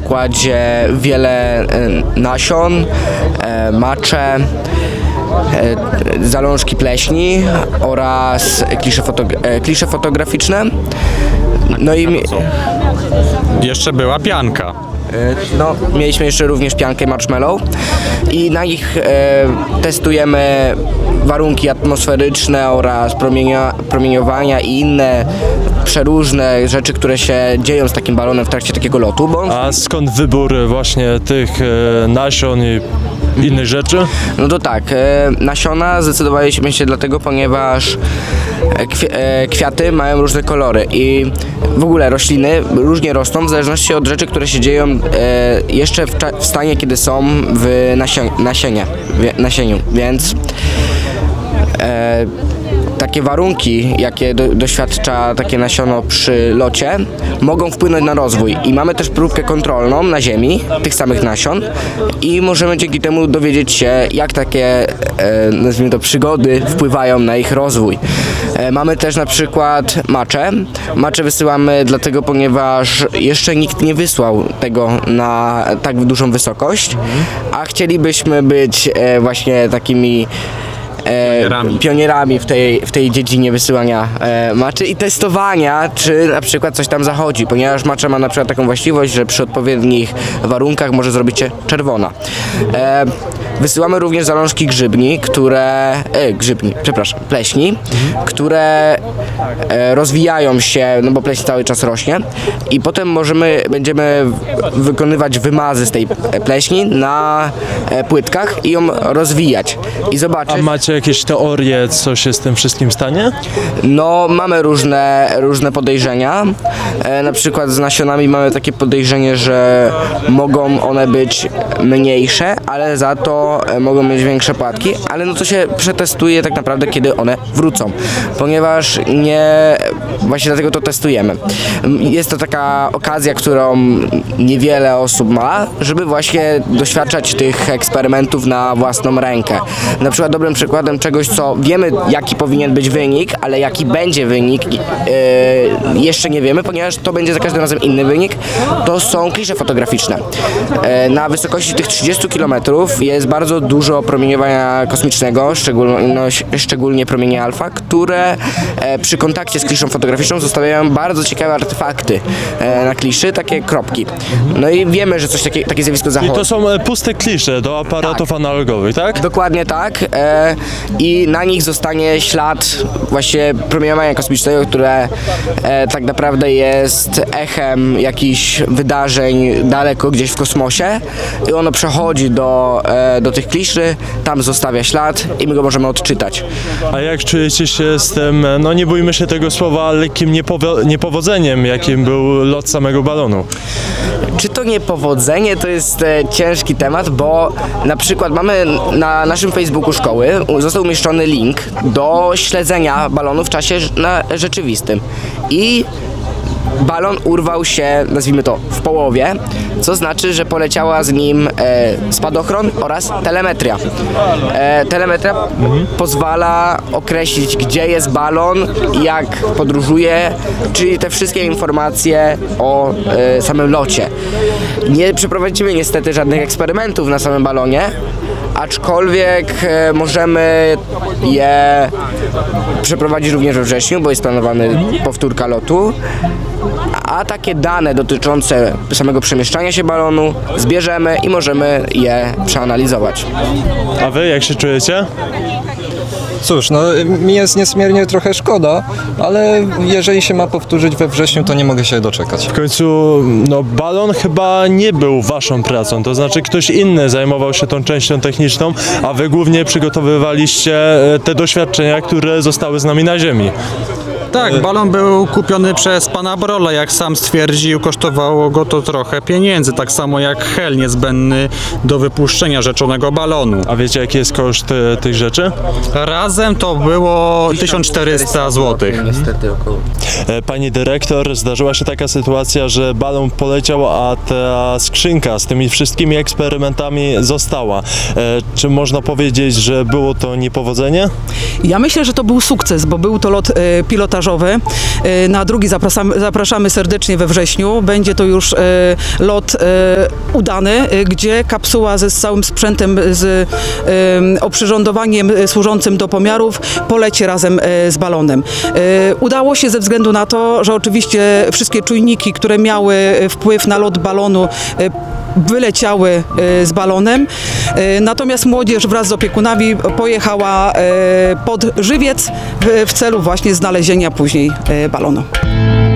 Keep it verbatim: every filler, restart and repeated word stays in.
przykładzie wiele e, nasion, e, macze, e, zalążki pleśni oraz klisze, fotogra- e, klisze fotograficzne. No i mi- Jeszcze była pianka. no, mieliśmy jeszcze również piankę marshmallow i na nich e, testujemy warunki atmosferyczne oraz promienia, promieniowania i inne przeróżne rzeczy, które się dzieją z takim balonem w trakcie takiego lotu. Bo on, A skąd wybór właśnie tych e, nasion i innych rzeczy? no to tak, e, nasiona zdecydowaliśmy się dlatego, ponieważ e, kwi- e, kwiaty mają różne kolory i w ogóle rośliny różnie rosną w zależności od rzeczy, które się dzieją e, jeszcze w, cza- w stanie, kiedy są w nasio- nasienie, w nasieniu, więc e, takie warunki, jakie do, doświadcza takie nasiono przy locie, mogą wpłynąć na rozwój. I mamy też próbkę kontrolną na ziemi tych samych nasion i możemy dzięki temu dowiedzieć się, jak takie, e, nazwijmy to, przygody wpływają na ich rozwój. E, mamy też na przykład macze. Macze wysyłamy dlatego, ponieważ jeszcze nikt nie wysłał tego na tak dużą wysokość, a chcielibyśmy być e, właśnie takimi Pionierami. pionierami w tej, w tej dziedzinie wysyłania e, maczy i testowania, czy na przykład coś tam zachodzi, ponieważ macza ma na przykład taką właściwość, że przy odpowiednich warunkach może zrobić się czerwona. E, wysyłamy również zalążki grzybni, które, e, grzybni, przepraszam, pleśni, mhm. które e, rozwijają się, no bo pleśń cały czas rośnie i potem możemy, będziemy w- wykonywać wymazy z tej pleśni na e, płytkach i ją rozwijać i zobaczyć. A macie jakieś teorie, co się z tym wszystkim stanie? No, mamy różne, różne podejrzenia. E, na przykład z nasionami mamy takie podejrzenie, że mogą one być mniejsze, ale za to e, mogą mieć większe płatki, ale no to się przetestuje tak naprawdę, kiedy one wrócą, ponieważ nie, właśnie dlatego to testujemy. Jest to taka okazja, którą niewiele osób ma, żeby właśnie doświadczać tych eksperymentów na własną rękę. Na przykład dobrym przykładem czegoś, co wiemy, jaki powinien być wynik, ale jaki będzie wynik, yy, jeszcze nie wiemy, ponieważ to będzie za każdym razem inny wynik, to są klisze fotograficzne. Yy, na wysokości tych trzydziestu kilometrów jest bardzo dużo promieniowania kosmicznego, szczególnie, no, szczególnie promienie alfa, które e, przy kontakcie z kliszą fotograficzną zostawiają bardzo ciekawe artefakty e, na kliszy, takie kropki. No i wiemy, że coś takie, takie zjawisko I zachodzi. to są e, puste klisze do aparatów analogowych, tak? Dokładnie tak. E, I na nich zostanie ślad właśnie promieniowania kosmicznego, które e, tak naprawdę jest echem jakichś wydarzeń daleko gdzieś w kosmosie i ono przechodzi do, e, do tych kliszy, tam zostawia ślad i my go możemy odczytać. A jak czujecie się z tym, e, no nie bójmy się tego słowa, lekkim niepowo- niepowodzeniem, jakim był lot samego balonu? Czy to niepowodzenie to jest e, ciężki temat, bo na przykład mamy na naszym Facebooku szkoły został umieszczony link do śledzenia balonu w czasie rz- na rzeczywistym i balon urwał się, nazwijmy to, w połowie, co znaczy, że poleciała z nim e, spadochron oraz telemetria. E, telemetria pozwala określić, gdzie jest balon, jak podróżuje, czyli te wszystkie informacje o e, samym locie. Nie przeprowadzimy niestety żadnych eksperymentów na samym balonie, aczkolwiek e, możemy je przeprowadzić również we wrześniu, bo jest planowany powtórka lotu. A takie dane dotyczące samego przemieszczania się balonu zbierzemy i możemy je przeanalizować. A wy jak się czujecie? Cóż, no mi jest niesmiernie trochę szkoda, ale jeżeli się ma powtórzyć we wrześniu, to nie mogę się doczekać. W końcu, no balon chyba nie był waszą pracą, to znaczy ktoś inny zajmował się tą częścią techniczną, a wy głównie przygotowywaliście e, te doświadczenia, które zostały z nami na ziemi. Tak, balon był kupiony przez pana Brolla, jak sam stwierdził, kosztowało go to trochę pieniędzy, tak samo jak hel niezbędny do wypuszczenia rzeczonego balonu. A wiecie jaki jest koszt e, tych rzeczy? Razem to było tysiąc czterysta złotych. Niestety około. E, Pani dyrektor, zdarzyła się taka sytuacja, że balon poleciał, a ta skrzynka z tymi wszystkimi eksperymentami została. E, Czy można powiedzieć, że było to niepowodzenie? Ja myślę, że to był sukces, bo był to lot e, pilotażowy, bagażowy. E, Na drugi zapraszamy, zapraszamy serdecznie we wrześniu. Będzie to już e, lot e, udany, e, gdzie kapsuła ze całym sprzętem, z e, oprzyrządowaniem e, służącym do pomiarów poleci razem e, z balonem. E, Udało się ze względu na to, że oczywiście wszystkie czujniki, które miały wpływ na lot balonu, e, wyleciały e, z balonem. E, Natomiast młodzież wraz z opiekunami pojechała e, pod Żywiec w, w celu właśnie znalezienia później e, balonu.